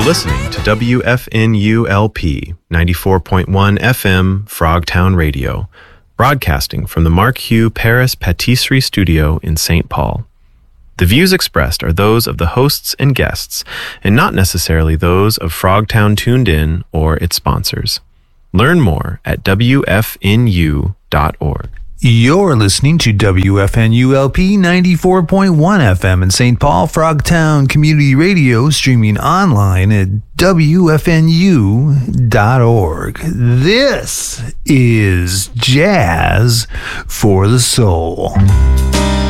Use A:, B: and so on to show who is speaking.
A: listening to WFNU-LP 94.1 FM Frogtown Radio, broadcasting from the Mark Hugh Paris Patisserie Studio in St. Paul. The views expressed are those of the hosts and guests, and not necessarily those of Frogtown Tuned In or its sponsors. Learn more at WFNU.org.
B: You're listening to WFNU-LP 94.1 FM in St. Paul, Frogtown Community Radio, streaming online at WFNU.org. This is Jazz for the Soul.